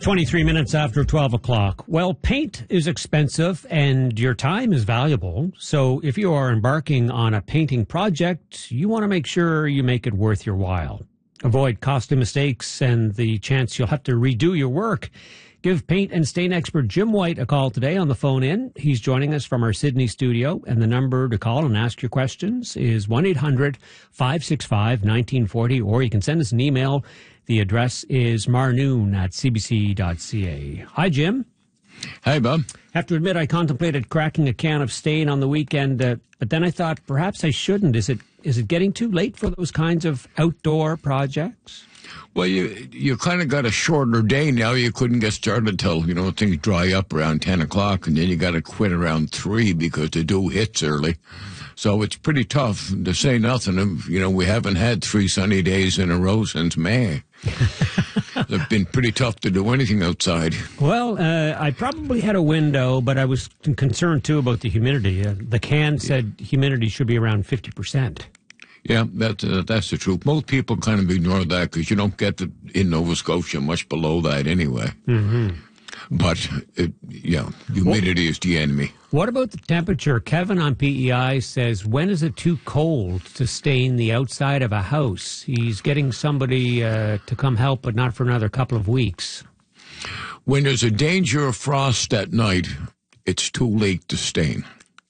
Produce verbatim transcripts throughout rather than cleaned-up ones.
twenty-three minutes after twelve o'clock. Well, paint is expensive and your time is valuable. So if you are embarking on a painting project, you want to make sure you make it worth your while. Avoid costly mistakes and the chance you'll have to redo your work. Give paint and stain expert Jim White a call today on the phone in. He's joining us from our Sydney studio, and the number to call and ask your questions is one eight hundred five six five one nine four zero, or you can send us an email. The address is marnoon at c b c dot c a. Hi, Jim. Hi, Bob. Have to admit, I contemplated cracking a can of stain on the weekend, uh, but then I thought perhaps I shouldn't. Is it is it getting too late for those kinds of outdoor projects? Well, you you kind of got a shorter day now. You couldn't get started till, you know, things dry up around ten o'clock, and then you got to quit around three because the dew hits early. So it's pretty tough, to say nothing of, you know, we haven't had three sunny days in a row since May. It's been pretty tough to do anything outside. Well, uh, I probably had a window, but I was concerned, too, about the humidity. Uh, the can said humidity should be around fifty percent. Yeah, that, uh, that's the truth. Most people kind of ignore that because you don't get it in Nova Scotia much below that anyway. Mm-hmm. But, it, yeah, humidity well, is the enemy. What about the temperature? Kevin on P E I says, when is it too cold to stain the outside of a house? He's getting somebody uh, to come help, but not for another couple of weeks. When there's a danger of frost at night, it's too late to stain.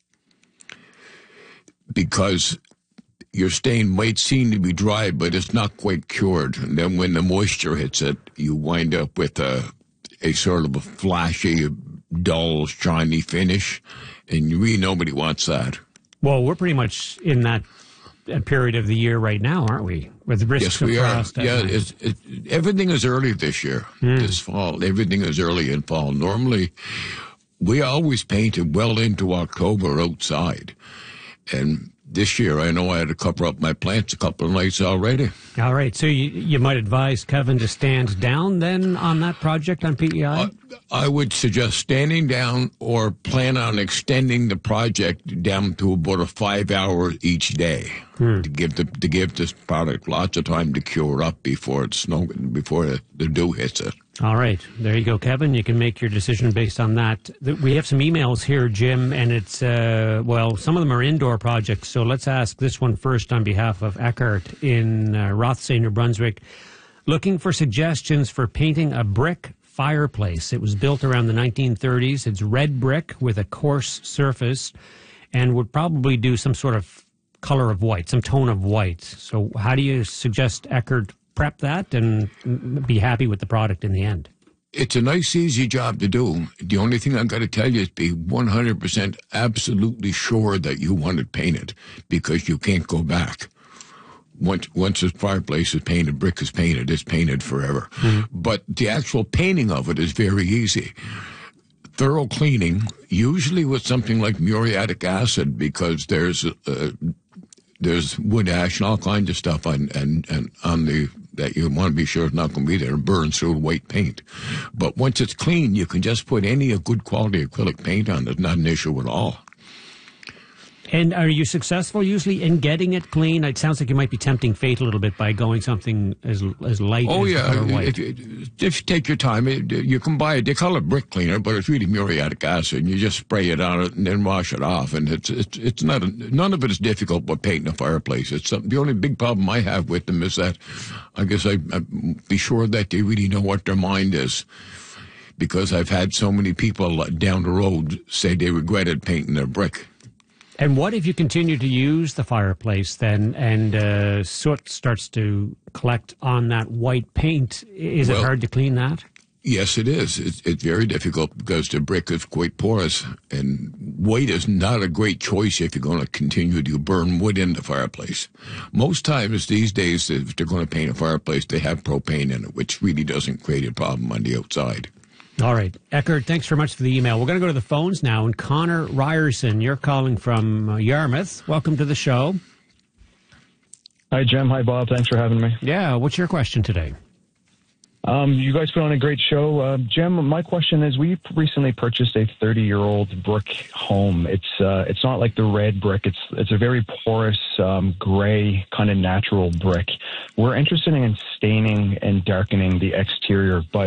Because your stain might seem to be dry, but it's not quite cured. And then when the moisture hits it, you wind up with a, a sort of a flashy, dull, shiny finish. And really nobody wants that. Well, we're pretty much in that period of the year right now, aren't we? With the risks yes, we of are. frost. Yeah, it's, it, everything is early this year, mm. this fall. Everything is early in fall. Normally, we always painted well into October outside. And this year, I know I had to cover up my plants a couple of nights already. All right. So you, you might advise Kevin to stand down then on that project on P E I? Uh, I would suggest standing down or plan on extending the project down to about a five hour each day hmm. to give the to give this product lots of time to cure up before it's snow before the, the dew hits it. All right. There you go, Kevin. You can make your decision based on that. We have some emails here, Jim, and it's, uh, well, some of them are indoor projects. So let's ask this one first on behalf of Eckhart in uh, Rothsay, New Brunswick. Looking for suggestions for painting a brick fireplace. It was built around the nineteen thirties. It's red brick with a coarse surface and would probably do some sort of color of white, some tone of white. So how do you suggest Eckhart prep that and be happy with the product in the end? It's a nice, easy job to do. The only thing I've got to tell you is be one hundred percent absolutely sure that you want it painted, because you can't go back. Once once this fireplace is painted, brick is painted, it's painted forever. Mm-hmm. But the actual painting of it is very easy. Thorough cleaning, usually with something like muriatic acid, because there's uh, there's wood ash and all kinds of stuff on and, and on the that you want to be sure it's not going to be there and burns through white paint. But once it's clean, you can just put any good quality acrylic paint on it. It's not an issue at all. And are you successful usually in getting it clean? It sounds like you might be tempting fate a little bit by going something as as light oh, as yeah. color white. If, if you take your time, it, you can buy it. They call it brick cleaner, but it's really muriatic acid. And you just spray it on it and then wash it off. And it's it's it's not a, none of it is difficult but painting a fireplace. It's something, the only big problem I have with them is that I guess I I be sure that they really know what their mind is. Because I've had so many people down the road say they regretted painting their brick. And what if you continue to use the fireplace then and uh, soot starts to collect on that white paint? Is well, it hard to clean that? Yes, it is. It's, it's very difficult because the brick is quite porous, and white is not a great choice if you're going to continue to burn wood in the fireplace. Most times these days, if they're going to paint a fireplace, they have propane in it, which really doesn't create a problem on the outside. All right. Eckhart, thanks very much for the email. We're going to go to the phones now. And Connor Ryerson, you're calling from uh, Yarmouth. Welcome to the show. Hi, Jim. Hi, Bob. Thanks for having me. Yeah. What's your question today? Um, you guys put on a great show. Uh, Jim, my question is, we recently purchased a thirty-year-old brick home. It's uh, it's not like the red brick. It's it's a very porous, um, gray, kind of natural brick. We're interested in staining and darkening the exterior, but